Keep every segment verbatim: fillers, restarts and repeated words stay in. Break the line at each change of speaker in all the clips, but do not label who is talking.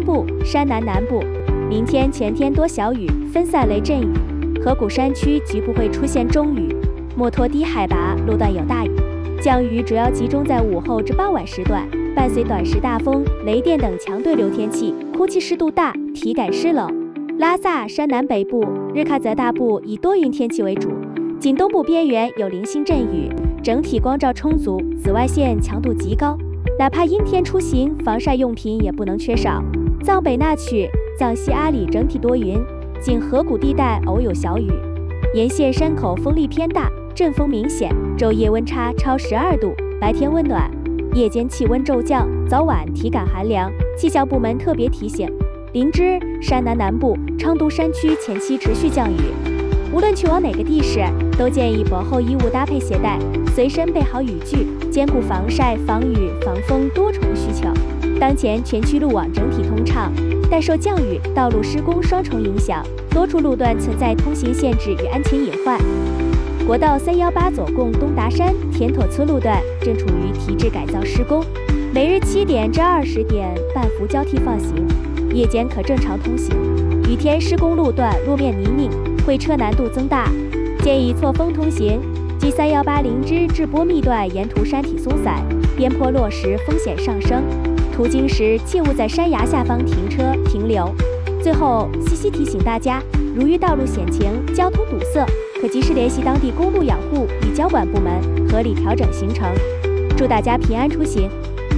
部、山南南部。明天、前天多小雨，分散雷阵雨，河谷山区局部会出现中雨，墨脱低海拔路段有大雨。降雨主要集中在午后至傍晚时段，伴随短时大风、雷电等强对流天气，空气湿度大，体感湿冷。拉萨、山南北部、日喀则大部以多云天气为主，仅东部边缘有零星阵雨，整体光照充足，紫外线强度极高，哪怕阴天出行，防晒用品也不能缺少。藏北那曲、藏西阿里整体多云，仅河谷地带偶有小雨。沿线山口风力偏大，阵风明显，昼夜温差超十二度，白天温暖，夜间气温骤降，早晚体感寒凉。气象部门特别提醒，林芝、山南南部、昌都山区前期持续降雨，无论去往哪个地势，都建议薄厚衣物搭配携带，随身备好雨具，兼顾防晒、防雨、防风多重需求。当前全区路网整体通畅，但受降雨、道路施工双重影响，多处路段存在通行限制与安全隐患。国道三一八左贡东达山、田妥村路段正处于提质改造施工，每日七点至二十点半幅交替放行，夜间可正常通行。雨天施工路段路面泥泞，会车难度增大，建议错峰通行。G 三一八林芝至波密段沿途山体松散，边坡落石风险上升，途经时切勿在山崖下方停车停留。最后细细提醒大家，如遇道路险情、交通堵塞，可及时联系当地公路养护与交管部门，合理调整行程。祝大家平安出行。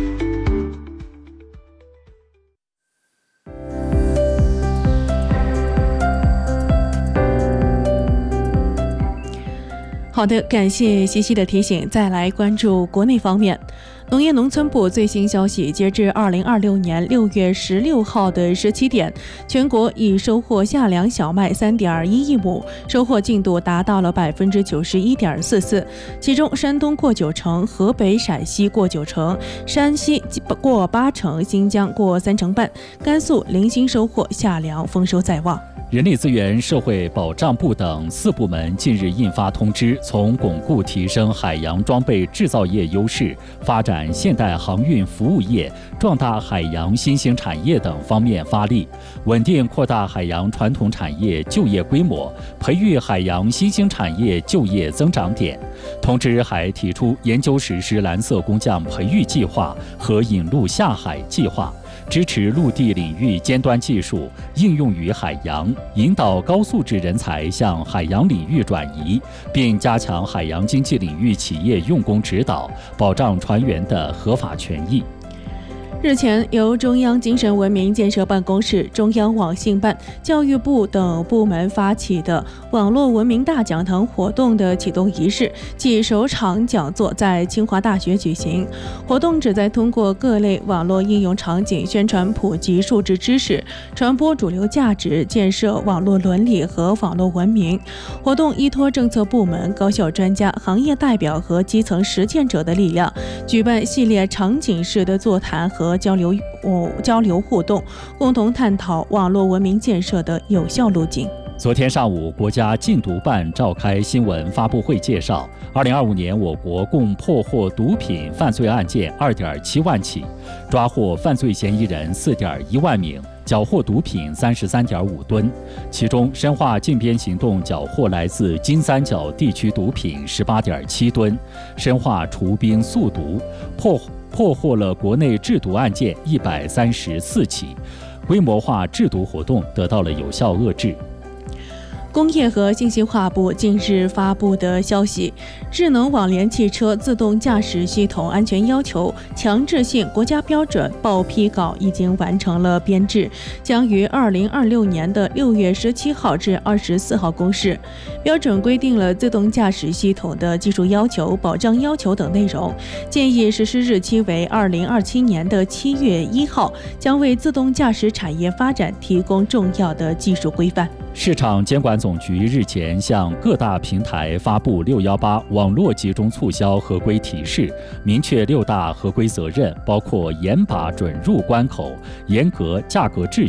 好的，感谢西西的提醒。再来关注国内方面，农业农村部最新消息，截至二零二六年六月十六号的十七点，全国已收获夏粮小麦三点一亿亩，收获进度达到了百分之九十一点四四。其中，山东过九成，河北、陕西过九成，山西过八成，新疆过三成半，甘肃零星收获夏粮，丰收在望。
人力资源社会保障部等四部门近日印发通知，从巩固提升海洋装备制造业优势、发展现代航运服务业、壮大海洋新兴产业等方面发力，稳定扩大海洋传统产业就业规模，培育海洋新兴产业就业增长点。通知还提出研究实施蓝色工匠培育计划和引入下海计划，支持陆地领域尖端技术应用于海洋，引导高素质人才向海洋领域转移，并加强海洋经济领域企业用工指导，保障船员的合法权益。
日前，由中央精神文明建设办公室、中央网信办、教育部等部门发起的网络文明大讲堂活动的启动仪式暨首场讲座在清华大学举行。活动旨在通过各类网络应用场景，宣传普及数字知识，传播主流价值，建设网络伦理和网络文明。活动依托政策部门、高校专家、行业代表和基层实践者的力量，举办系列场景式的座谈和交流、哦、交流互动，共同探讨网络文明建设的有效路径。
昨天上午，国家禁毒办召开新闻发布会，介绍二零二五年我国共破获毒品犯罪案件二点七万起，抓获犯罪嫌疑人四点一万名，缴获毒品三十三点五吨，其中深化禁边行动缴获来自金三角地区毒品十八点七吨，深化除冰速毒，破破获了国内制毒案件一百三十四起，规模化制毒活动得到了有效遏制。
工业和信息化部近日发布的消息，智能网联汽车自动驾驶系统安全要求强制性国家标准报批稿已经完成了编制，将于二零二六年的六月十七号至二十四号公示。标准规定了自动驾驶系统的技术要求、保障要求等内容，建议实施日期为二零二七年的七月一号，将为自动驾驶产业发展提供重要的技术规范。
市场监管总局日前向各大平台发布六一八网络集中促销合规提示，明确六大合规责任，包括严把准入关口、严格价格秩序。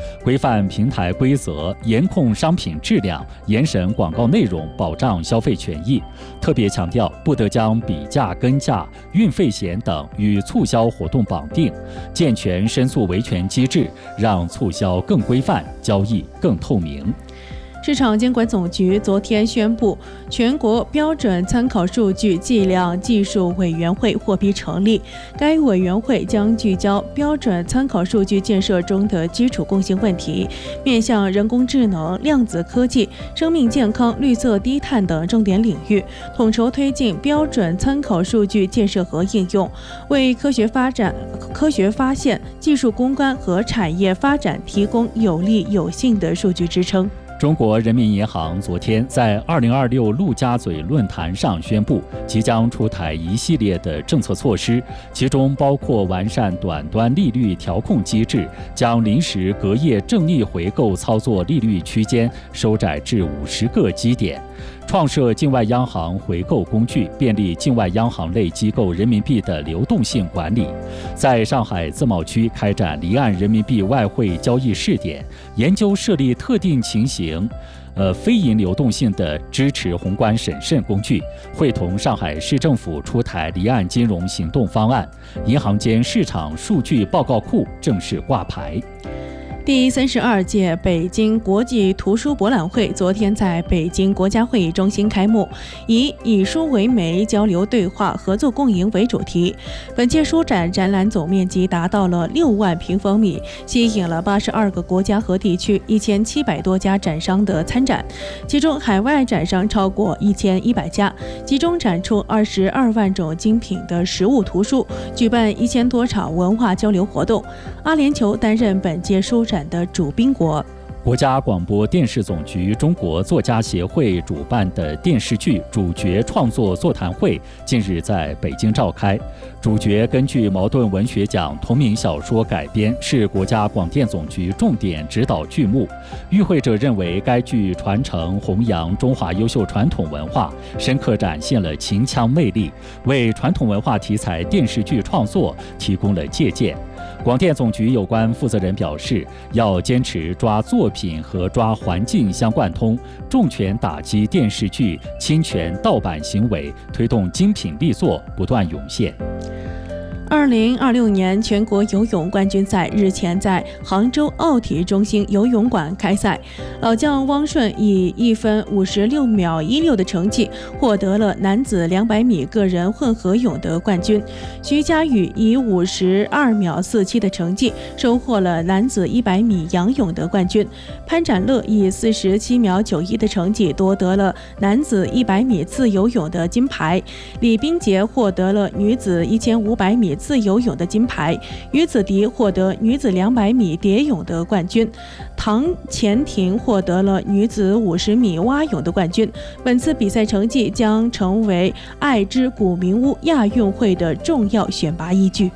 规范平台规则，严控商品质量，严审广告内容，保障消费权益。特别强调，不得将比价、跟价、运费险等与促销活动绑定，健全申诉维权机制，让促销更规范，交易更透明。
市场监管总局昨天宣布，全国标准参考数据计量技术委员会获批成立。该委员会将聚焦标准参考数据建设中的基础共性问题，面向人工智能、量子科技、生命健康、绿色低碳等重点领域，统筹推进标准参考数据建设和应用，为科学发展、科学发现、技术攻关和产业发展提供有力有信的数据支撑。
中国人民银行昨天在二零二六陆家嘴论坛上宣布，即将出台一系列的政策措施，其中包括完善短端利率调控机制，将临时隔夜正逆回购操作利率区间收窄至五十个基点，创设境外央行回购工具，便利境外央行类机构人民币的流动性管理。在上海自贸区开展离岸人民币外汇交易试点，研究设立特定情形呃，非银流动性的支持宏观审慎工具，会同上海市政府出台离岸金融行动方案，银行间市场数据报告库正式挂牌。
第三十二届北京国际图书博览会昨天在北京国家会议中心开幕，以以书为媒，交流对话、合作共赢为主题。本届书展展览总面积达到了六万平方米，吸引了八十二个国家和地区一千七百多家展商的参展，其中海外展商超过一千一百家，集中展出二十二万种精品的实物图书，举办一千多场文化交流活动。阿联酋担任本届书展的主宾国。
国家广播电视总局中国作家协会主办的电视剧主角创作座谈会近日在北京召开。主角根据茅盾文学奖同名小说改编，是国家广电总局重点指导剧目。与会者认为，该剧传承弘扬中华优秀传统文化，深刻展现了秦腔魅力，为传统文化题材电视剧创作提供了借鉴。广电总局有关负责人表示，要坚持抓作品和抓环境相贯通，重拳打击电视剧侵权盗版行为，推动精品力作不断涌现。
二零二六年全国游泳冠军赛日前在杭州奥体中心游泳馆开赛，老将汪顺以一分五十六秒一六的成绩获得了男子两百米个人混合泳的冠军，徐嘉余以五十二秒四七的成绩收获了男子一百米仰泳的冠军，潘展乐以四十七秒九一的成绩夺得了男子一百米自由泳的金牌，李冰洁获得了女子一千五百米自由泳的金牌，于子迪获得女子两百米蝶泳的冠军，唐钱婷获得了女子五十米蛙泳的冠军。本次比赛成绩将成为爱知古明屋亚运会的重要选拔依据。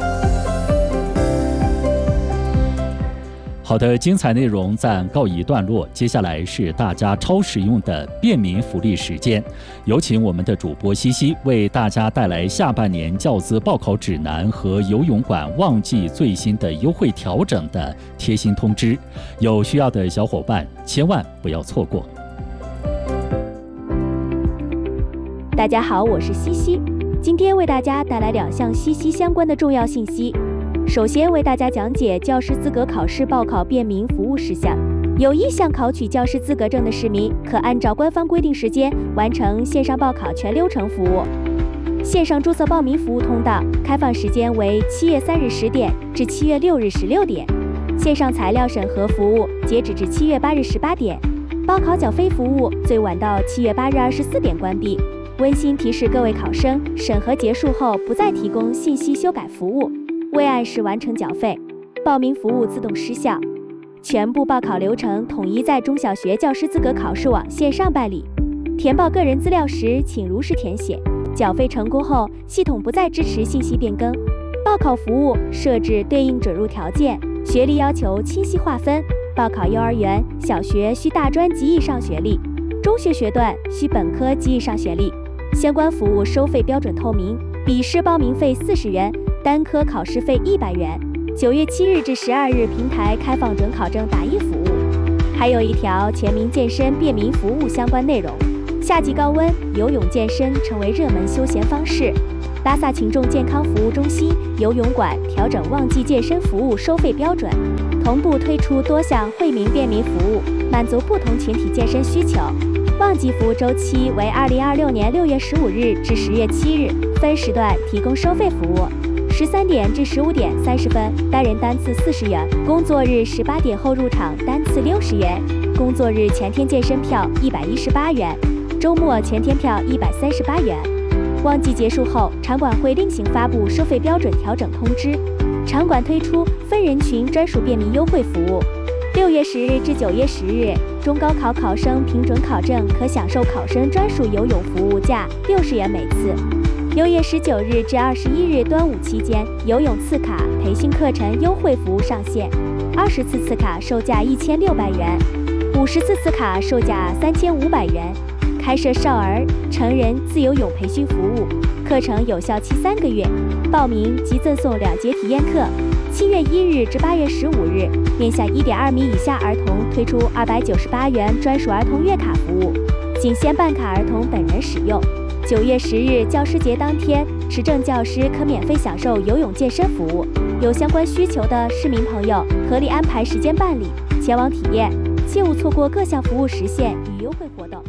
好的，精彩内容暂告一段落，接下来是大家超实用的便民福利时间，有请我们的主播西西为大家带来下半年教资报考指南和游泳馆旺季最新的优惠调整的贴心通知，有需要的小伙伴千万不要错过。
大家好，我是西西，今天为大家带来两项息息相关的重要信息。首先为大家讲解教师资格考试报考便民服务事项。有意向考取教师资格证的市民，可按照官方规定时间完成线上报考全流程服务。线上注册报名服务通道开放时间为七月三日十点至七月六日十六点，线上材料审核服务截止至七月八日十八点，报考缴费服务最晚到七月八日二十四点关闭。温馨提示各位考生，审核结束后不再提供信息修改服务，未按时完成缴费，报名服务自动失效。全部报考流程统一在中小学教师资格考试网线上办理。填报个人资料时，请如实填写。缴费成功后，系统不再支持信息变更。报考服务设置对应准入条件，学历要求清晰划分。报考幼儿园、小学需大专及以上学历，中学学段需本科及以上学历。相关服务收费标准透明，笔试报名费四十元，单科考试费一百元， 九月七日至十二日，平台开放准考证打印服务。还有一条全民健身便民服务相关内容。夏季高温，游泳健身成为热门休闲方式。拉萨群众健康服务中心游泳馆调整旺季健身服务收费标准，同步推出多项惠民便民服务，满足不同群体健身需求。旺季服务周期为二零二六年六月十五日至十月七日，分时段提供收费服务。十三点至十五点三十分，单人单次四十元；工作日十八点后入场单次六十元；工作日全天健身票一百一十八元，周末全天票一百三十八元。旺季结束后，场馆会另行发布收费标准调整通知。场馆推出分人群专属便民优惠服务。六月十日至九月十日，中高考考生凭准考证可享受考生专属游泳服务价六十元每次。六月十九日至二十一日端午期间，游泳次卡培训课程优惠服务上线，二十次次卡售价一千六百元，五十次次卡售价三千五百元。开设少儿、成人自由泳培训服务，课程有效期三个月，报名即赠送两节体验课。七月一日至八月十五日，面向一点二米以下儿童推出二百九十八元专属儿童月卡服务，仅限办卡儿童本人使用。九月十日教师节当天，持证教师可免费享受游泳健身服务。有相关需求的市民朋友，合理安排时间办理，前往体验，切勿错过各项服务时限与优惠活动。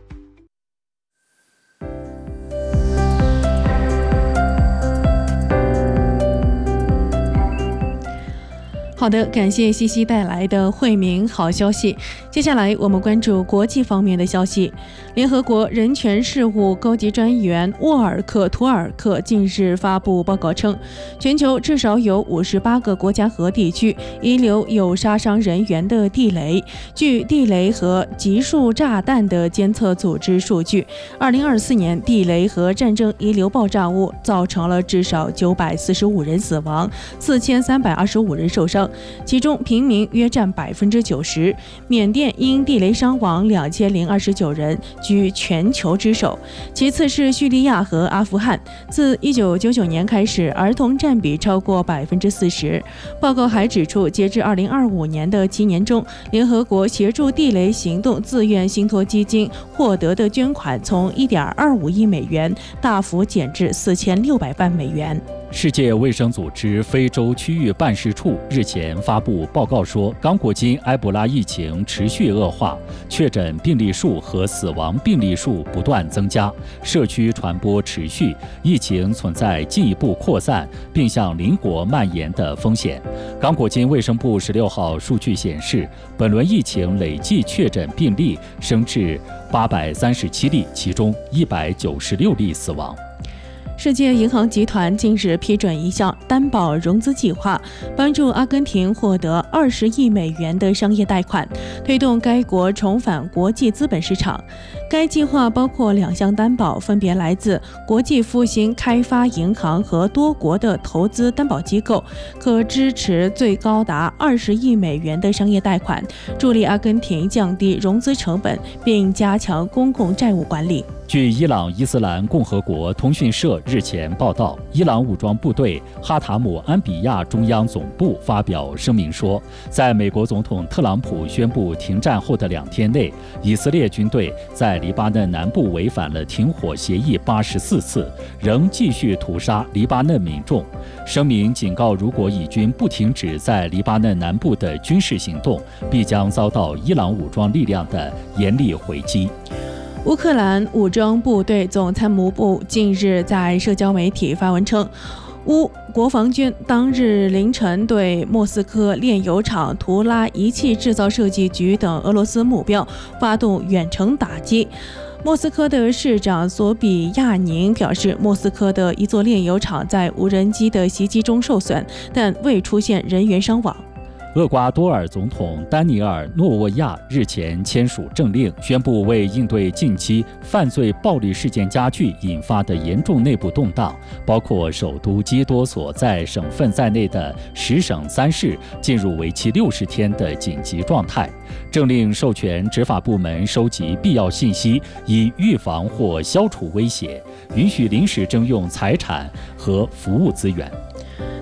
好的，感谢西西带来的惠民好消息。接下来我们关注国际方面的消息。联合国人权事务高级专员沃尔克·图尔克近日发布报告称，全球至少有五十八个国家和地区遗留有杀伤人员的地雷。据地雷和集束炸弹的监测组织数据，二零二四年地雷和战争遗留爆炸物造成了至少九百四十五人死亡，四千三百二十五人受伤，其中平民约占百分之九十。缅甸因地雷伤亡两千零二十九人，居全球之首，其次是叙利亚和阿富汗。自一九九九年开始，儿童占比超过百分之四十。报告还指出，截至二零二五年的七年中，联合国协助地雷行动自愿信托基金获得的捐款从一点二五亿美元大幅减至四千六百万美元。
世界卫生组织非洲区域办事处日前发布报告说，刚果金埃博拉疫情持续恶化，确诊病例数和死亡病例数不断增加，社区传播持续，疫情存在进一步扩散并向邻国蔓延的风险。刚果金卫生部十六号数据显示，本轮疫情累计确诊病例升至八百三十七例，其中一百九十六例死亡。
世界银行集团近日批准一项担保融资计划，帮助阿根廷获得二十亿美元的商业贷款，推动该国重返国际资本市场。该计划包括两项担保，分别来自国际复兴开发银行和多国的投资担保机构，可支持最高达二十亿美元的商业贷款，助力阿根廷降低融资成本，并加强公共债务管理。
据伊朗伊斯兰共和国通讯社日前报道，伊朗武装部队哈塔姆安比亚中央总部发表声明说，在美国总统特朗普宣布停战后的两天内，以色列军队在黎巴嫩南部违反了停火协议八十四次，仍继续屠杀黎巴嫩民众。声明警告，如果以军不停止在黎巴嫩南部的军事行动，必将遭到伊朗武装力量的严厉回击。
乌克兰武装部队总参谋部近日在社交媒体发文称，乌国防军当日凌晨对莫斯科炼油厂、图拉仪器制造设计局等俄罗斯目标发动远程打击。莫斯科的市长索比亚宁表示，莫斯科的一座炼油厂在无人机的袭击中受损，但未出现人员伤亡。
厄瓜多尔总统丹尼尔·诺沃亚日前签署政令，宣布为应对近期犯罪暴力事件加剧引发的严重内部动荡，包括首都基多所在省份在内的十省三市进入为期六十天的紧急状态。政令授权执法部门收集必要信息，以预防或消除威胁，允许临时征用财产和服务资源。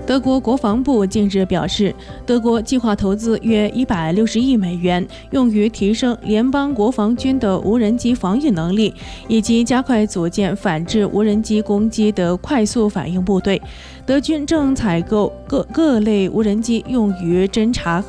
德国国防部近日表示，德国计划投资约一百六十亿美元，用于提升联邦国防军的无人机防御能力，以及加快组建反制无人机攻击的快速反应部队。德军正采购各各类无人机，用于侦察